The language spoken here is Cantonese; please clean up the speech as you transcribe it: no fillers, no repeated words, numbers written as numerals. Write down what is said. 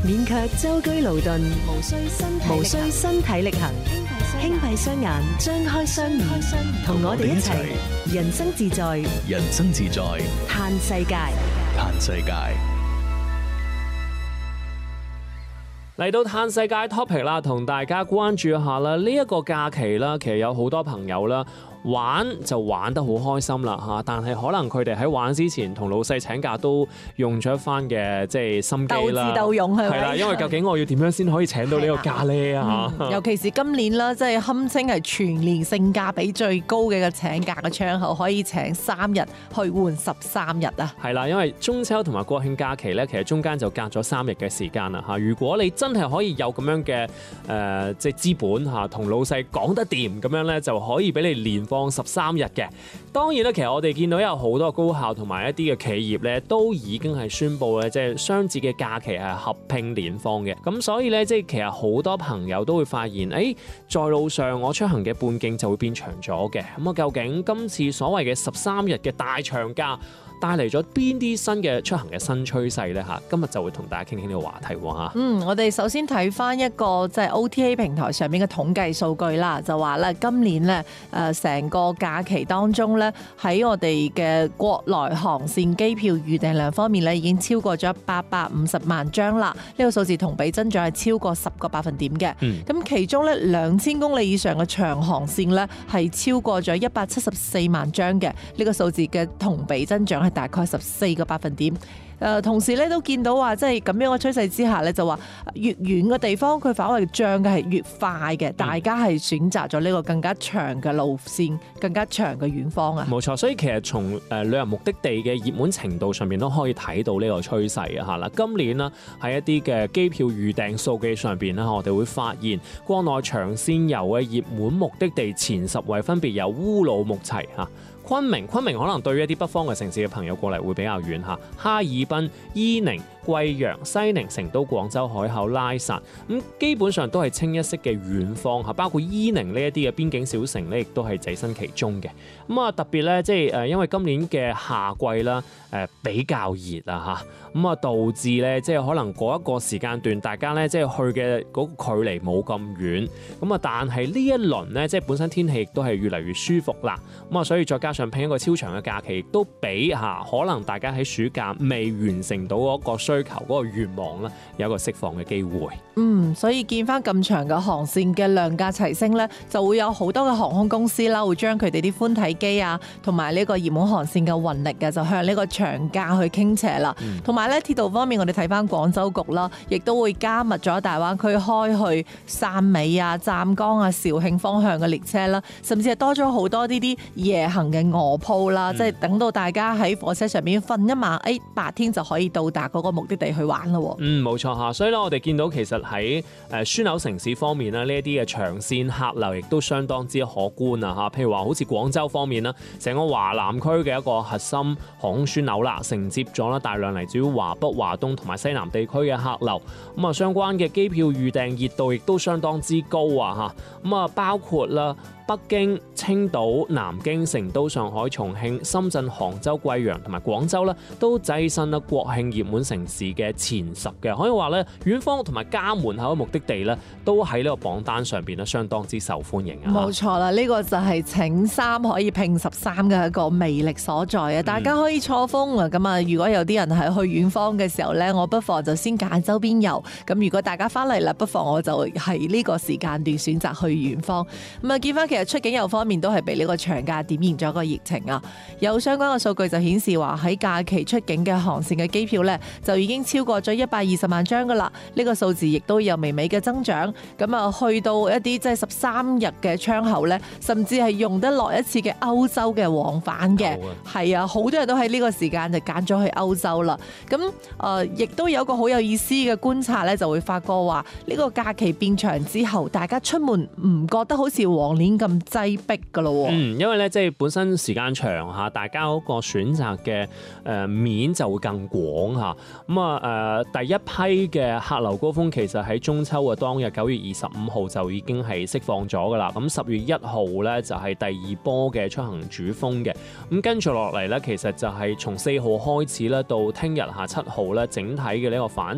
免卻舟車勞頓，無需身體力行，輕閉雙眼，張開雙耳，同我哋一齊人生自在， 人生自在， 嘆世界。 嘆世界。 嚟到嘆世界 topic 啦，同大家關注一下啦。呢一個假期啦，其實有好多朋友啦，玩就玩得好開心啦嚇，但係可能佢哋喺玩之前同老細請假都用咗一番嘅即係心機啦， 鬥智鬥勇係咪？ 係啦，因為究竟我要點樣先可以請到呢個假呢嚇？ 尤其是今年啦，即係堪稱係全年性價比最高嘅個請假嘅窗口，可以請3日去換13日啊！ 係啦，因為中秋同埋國慶假期咧，其實中間就隔咗3日嘅時間啦嚇。如果你真係可以有咁樣嘅即係資本嚇，同老細講得掂咁樣咧，就可以俾你連放13日嘅。當然咧，其實我哋見到有好多高校同埋一啲嘅企業咧，都已經係宣布咧，即係雙節嘅假期係合併連放嘅。咁所以咧，即係其實好多朋友都會發現，在路上我出行嘅半徑就會變長咗嘅。咁啊，究竟今次所謂嘅13日嘅大長假帶嚟咗邊啲新嘅出行嘅新趨勢呢？今日就會同大家傾傾呢個話題喎。 我哋首先睇翻一個即係 OTA 平台上面嘅統計數據啦，就話咧今年咧成個假期當中咧，喺我哋嘅國內航線機票預訂量方面咧，已經超過咗850萬張啦。呢個數字同比增長係超過10個百分點嘅。咁其中咧2000公里以上嘅長航線咧係超過咗174萬張嘅。呢個數字嘅同比增長係大概14個百分點。同時咧都見到話，即係咁樣嘅趨勢之下咧，就話越遠嘅地方佢反為漲嘅係越快嘅，大家係選擇咗呢個更加長嘅路線，更加長嘅遠方啊。 冇錯，所以其實從旅遊目的地嘅熱門程度上面都可以睇到呢個趨勢啊！嚇嗱，今年啦喺一啲嘅機票預訂數據上邊啦，我哋會發現國內長線遊嘅熱門目的地前10位分別有烏魯木齊嚇。昆明可能對於一啲北方嘅城市嘅朋友過嚟會比較遠嚇，哈爾濱、伊寧、貴陽、西寧、成都、廣州、海口、拉薩，咁基本上都係清一色嘅遠方嚇，包括伊寧呢一啲嘅邊境小城咧，亦都係躋身其中嘅。咁啊特別咧，即係因為今年嘅夏季啦，比較熱啊嚇，咁啊導致咧即係可能嗰一個時間段，大家咧即係去嘅嗰個距離冇咁遠，咁啊但係呢一輪咧即係本身天氣亦都係越嚟越舒服啦，咁啊所以再加上拼一個超長嘅假期，亦都俾可能大家喺暑假未完成到嗰個需求嗰個願望啦，有一個釋放嘅機會。 所以見翻咁長嘅航線嘅量價齊升咧，就會有好多嘅航空公司啦，會將佢哋啲寬體機啊，同埋呢個熱門航線嘅運力嘅，就向呢個長假去傾斜啦。同埋咧鐵道方面，我哋睇翻廣州局啦，亦都會加密咗大灣區開去汕尾啊、湛江啊、肇慶方向嘅列車啦，甚至係多咗好多呢啲夜行嘅臥鋪啦，即係等到大家喺火車上面瞓一晚，白天就可以到達嗰個目的地去玩咯。 冇錯嚇，所以咧我哋見到其實喺樞紐城市方面啦，呢一啲嘅長線客流亦都相當之可觀啊嚇。譬如話好似廣州方面啦，成個華南區嘅一個核心航空樞紐啦，承接咗啦大量嚟自於華北、華東同埋西南地區嘅客流。咁啊，相關嘅機票預訂熱度亦都相當之高啊嚇。咁啊，包括啦北京、青島、南京、成都、上海、重慶、深圳、杭州、貴陽同埋廣州咧，都躋身啦國慶熱門城市嘅前10嘅，可以話咧遠方同埋家門口嘅目的地咧，都喺呢個榜單上邊咧相當之受歡迎啊！ 冇錯啦，呢個就係請3可以拼13嘅一個魅力所在啊！大家可以錯峰啊！咁啊，如果有啲人係去遠方嘅時候咧，我不妨就先揀周邊遊。咁如果大家翻嚟啦，不妨我就係呢個時間段選擇去遠方。咁啊，見翻其實出境遊方面都係被呢個長假點燃咗個熱情啊！有相關嘅數據就顯示話喺假期出境嘅航線嘅機票咧，就已經超過咗120萬張噶啦。呢個數字亦都有微微嘅增長。咁啊，去到一啲即係13日嘅窗口咧，甚至係用得落一次嘅歐洲嘅往返嘅。係啊，好多人都喺呢個時間就揀咗去歐洲啦。咁亦都有個好有意思嘅觀察咧，就會發覺話呢個假期變長之後，大家出門唔覺得好似往年咁擠迫噶咯。 因為咧即係本身時間長嚇，大家嗰個選擇嘅面就會更廣嚇。咁啊第一批嘅客流高峰其實喺中秋嘅當日9月25號就已經係釋放咗噶啦。咁10月1號咧就係第2波嘅出行主峰嘅。咁跟住落嚟咧，其實就係從4號開始咧到聽日7號咧，整體嘅呢個反